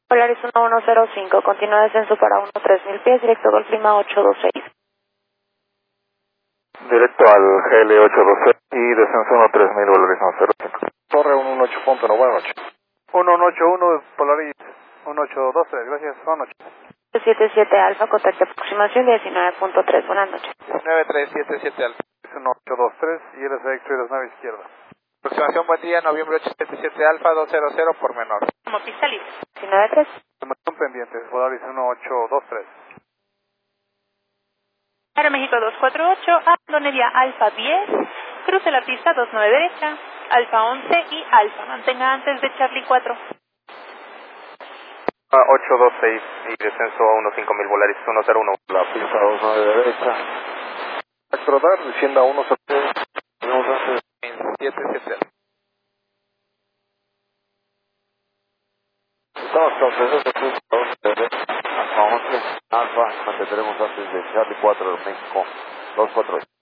Polaris 1105, continúa descenso para 13000 pies, directo Golf Lima 826. Directo al GL 826 y descenso 13000, Polaris 105. Torre 118.1, buenas noches. 1181, Polaris 1812, gracias, buenas noches. 77 Alfa, contacto aproximación 19.3, buenas noches. 9377 Alfa. 1823 y LSX 39 izquierda. Aproximación buen día, noviembre 877 Alfa 200 por menor. Como pista libre. 193. Son pendientes, Polaris 1823. Aeroméxico 248, Andoneria Alfa 10, cruce la pista 29 derecha, Alfa 11 y Alfa, mantenga antes de Charlie 4. 826 y descenso a 15000, Polaris 101. La pista 29 derecha. Acrodar, descienda a 170. Tenemos antes 2777. Estamos concesos de pista 12 derecha. Alfa 11, Alfa, mantendremos antes de Charlie 4 de México 248.